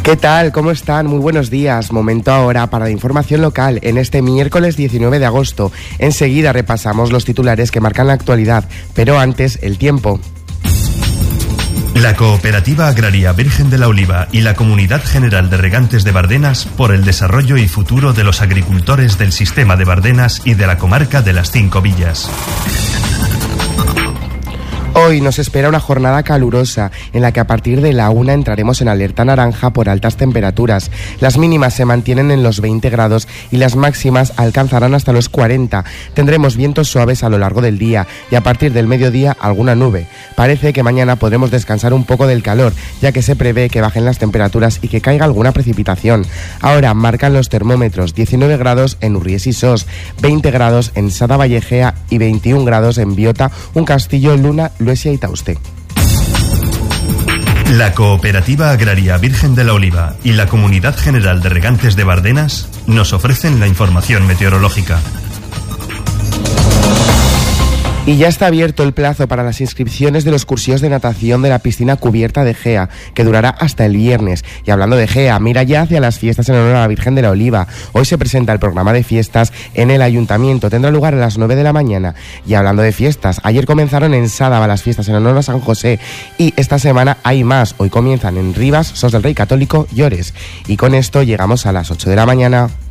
¿Qué tal? ¿Cómo están? Muy buenos días. Momento ahora para la información local en este miércoles 19 de agosto. Enseguida repasamos los titulares que marcan la actualidad, pero antes el tiempo. La Cooperativa Agraria Virgen de la Oliva y la Comunidad General de Regantes de Bardenas por el desarrollo y futuro de los agricultores del sistema de Bardenas y de la comarca de las 5 villas. Hoy nos espera una jornada calurosa en la que a partir de la 1 entraremos en alerta naranja por altas temperaturas. Las mínimas se mantienen en los 20 grados y las máximas alcanzarán hasta los 40. Tendremos vientos suaves a lo largo del día y a partir del mediodía alguna nube. Parece que mañana podremos descansar un poco del calor, ya que se prevé que bajen las temperaturas y que caiga alguna precipitación. Ahora marcan los termómetros 19 grados en Urries y Sos, 20 grados en Sada Vallejea y 21 grados en Biota, Un Castillo, Luna, Luesia y Tauste. La Cooperativa Agraria Virgen de la Oliva y la Comunidad General de Regantes de Bardenas nos ofrecen la información meteorológica. Y ya está abierto el plazo para las inscripciones de los cursillos de natación de la piscina cubierta de Gea, que durará hasta el viernes. Y hablando de Gea, mira ya hacia las fiestas en honor a la Virgen de la Oliva. Hoy se presenta el programa de fiestas en el Ayuntamiento. Tendrá lugar a las 9 de la mañana. Y hablando de fiestas, ayer comenzaron en Sádava las fiestas en honor a San José. Y esta semana hay más. Hoy comienzan en Rivas, Sos del Rey Católico y Ores. Y con esto llegamos a las 8 de la mañana.